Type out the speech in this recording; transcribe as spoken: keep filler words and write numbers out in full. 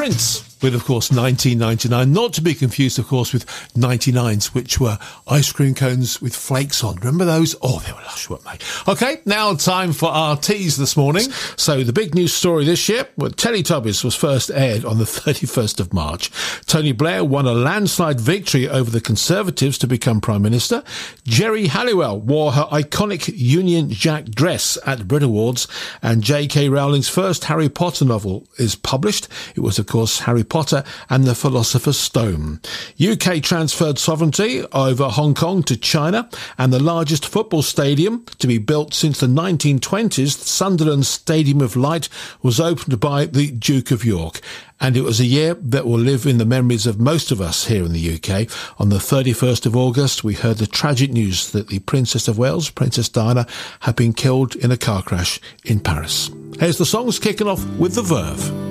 Prince with, of course, nineteen ninety-nine. Not to be confused, of course, with ninety-nines, which were ice cream cones with flakes on. Remember those? Oh, they were lush, weren't they? OK, now time for our tease this morning. So the big news story this year, well, Teletubbies was first aired on the thirty-first of March. Tony Blair won a landslide victory over the Conservatives to become Prime Minister. Geri Halliwell wore her iconic Union Jack dress at Brit Awards. And J K Rowling's first Harry Potter novel is published. It was, of course, Harry Potter and the Philosopher's Stone. U K transferred sovereignty over Hong Kong to China, and the largest football stadium to be built since the nineteen twenties, Sunderland Stadium of Light, was opened by the Duke of York. And it was a year that will live in the memories of most of us here in the U K. On the thirty-first of August, we heard the tragic news that the Princess of Wales, Princess Diana, had been killed in a car crash in Paris. Here's the songs, kicking off with The Verve.